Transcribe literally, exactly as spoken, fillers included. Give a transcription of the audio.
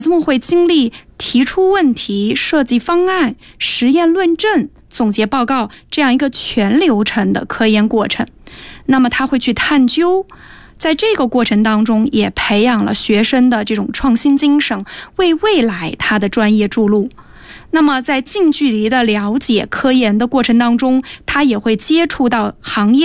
子们会经历提出问题、设计方案、实验论证、总结报告这样一个全流程的科研过程。那么他会去探究，在这个过程当中也培养了学生的这种创新精神，为未来他的专业注入。那么在近距离的了解科研的过程当中，他也会接触到行业